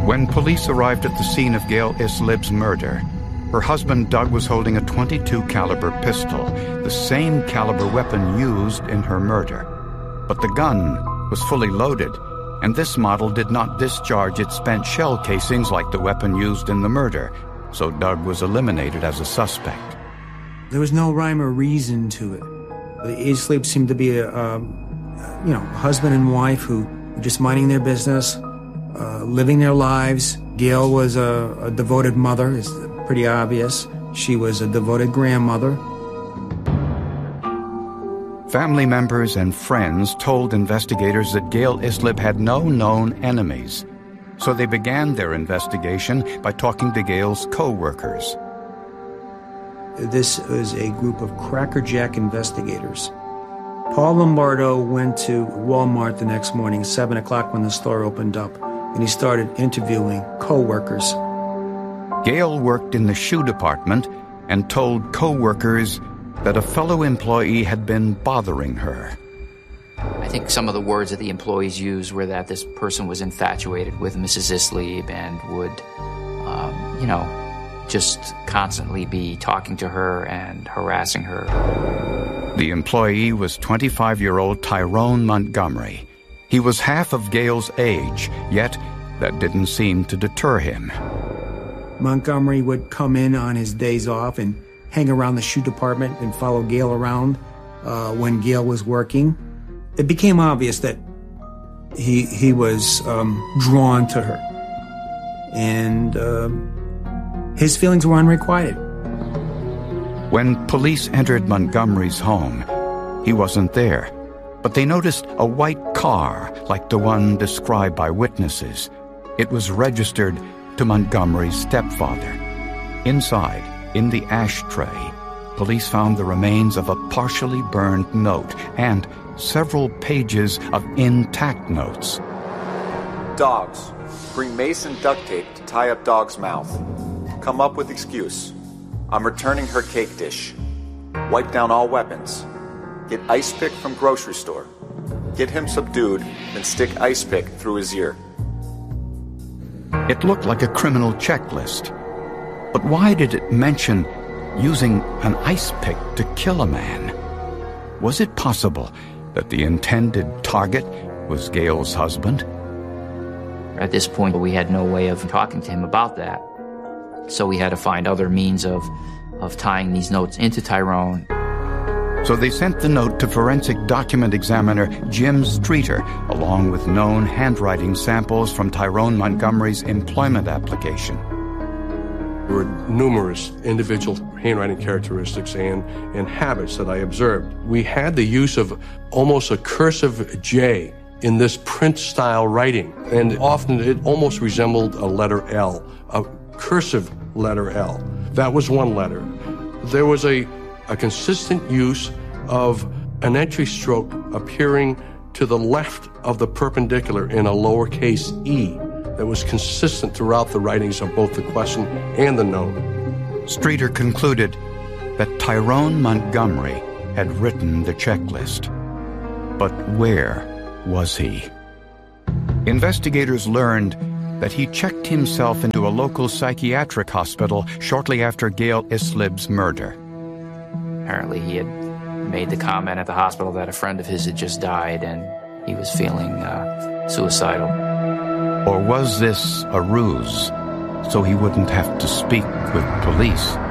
When police arrived at the scene of Gail Islib's murder, her husband Doug was holding a .22 caliber pistol, the same caliber weapon used in her murder. But the gun was fully loaded, and this model did not discharge its spent shell casings like the weapon used in the murder, so Doug was eliminated as a suspect. There was no rhyme or reason to it. The Islib seemed to be a husband and wife who were just minding their business, living their lives. Gail was a devoted mother, it's pretty obvious. She was a devoted grandmother. Family members and friends told investigators that Gail Islib had no known enemies, so they began their investigation by talking to Gail's co-workers. This is a group of crackerjack investigators. Paul Lombardo went to Walmart the next morning, 7 o'clock when the store opened up, and he started interviewing co-workers. Gail worked in the shoe department and told co-workers that a fellow employee had been bothering her. I think some of the words that the employees used were that this person was infatuated with Mrs. Islib and would, just constantly be talking to her and harassing her. The employee was 25-year-old Tyrone Montgomery. He was half of Gail's age, yet that didn't seem to deter him. Montgomery would come in on his days off and hang around the shoe department and follow Gail around when Gail was working. It became obvious that he was drawn to her. And his feelings were unrequited. When police entered Montgomery's home, he wasn't there, but they noticed a white car like the one described by witnesses. It was registered to Montgomery's stepfather. Inside, in the ashtray, police found the remains of a partially burned note and several pages of intact notes. Dogs. Bring mace and duct tape to tie up dog's mouth. Come up with excuse. I'm returning her cake dish. Wipe down all weapons. Get ice pick from grocery store. Get him subdued, then stick ice pick through his ear. It looked like a criminal checklist. But why did it mention using an ice pick to kill a man? Was it possible that the intended target was Gail's husband? At this point, we had no way of talking to him about that. So we had to find other means of tying these notes into Tyrone. So they sent the note to forensic document examiner Jim Streeter, along with known handwriting samples from Tyrone Montgomery's employment application. There were numerous individual handwriting characteristics and habits that I observed. We had the use of almost a cursive J in this print-style writing, and often it almost resembled a letter L, a cursive letter L. That was one letter. There was a consistent use of an entry stroke appearing to the left of the perpendicular in a lowercase e that was consistent throughout the writings of both the question and the note. Streeter concluded that Tyrone Montgomery had written the checklist. But where was he? Investigators learned that he checked himself into a local psychiatric hospital shortly after Gail Islib's murder. Apparently he had made the comment at the hospital that a friend of his had just died and he was feeling suicidal. Or was this a ruse so he wouldn't have to speak with police?